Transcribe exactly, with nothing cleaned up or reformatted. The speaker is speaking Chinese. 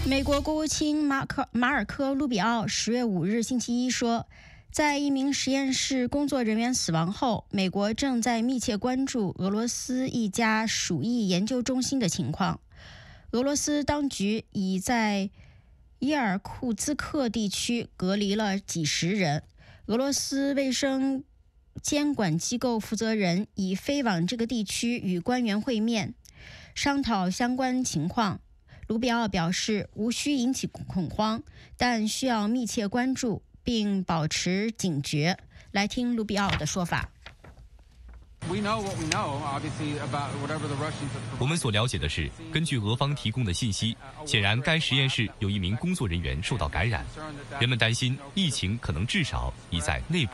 美国国务卿马克马尔科·卢比奥十月五日星期一说，在一名实验室工作人员死亡后，美国正在密切关注俄罗斯一家鼠疫研究中心的情况。俄罗斯当局已在伊尔库兹克地区隔离了几十人。俄罗斯卫生监管机构负责人已飞往这个地区与官员会面，商讨相关情况。卢比奥表示，无需引起恐慌，但需要密切关注并保持警觉。来听卢比奥的说法。 我们所了解的是，根据俄方提供的信息，显然该实验室有一名工作人员受到感染。人们担心疫情可能至少已在内部